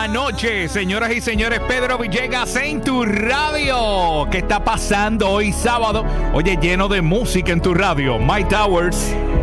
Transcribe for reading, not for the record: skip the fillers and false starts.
la noche, señoras y señores. Pedro Villegas en tu radio. ¿Qué está pasando hoy sábado? Oye, lleno de música en tu radio. Mike Towers.